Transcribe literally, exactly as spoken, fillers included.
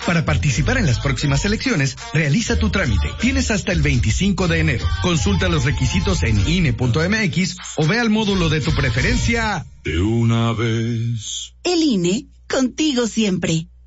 Para participar en las próximas elecciones, realiza tu trámite. Tienes hasta el veinticinco de enero. Consulta los requisitos en I N E punto M X o ve al módulo de tu preferencia de una vez. El I N E, contigo siempre.